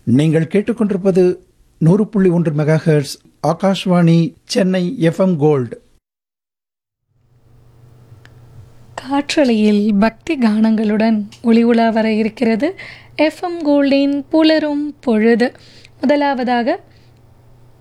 நீங்கள் கேட்டுக்கொண்டிருப்பது 100.1 megahertz Akashvani Chennai FM gold. காற்றலையில் பக்தி கானங்களுடன் ஒளி உலா வர இருக்கிறது எஃப்எம் கோல்டின் புலரும் பொழுது. முதலாவதாக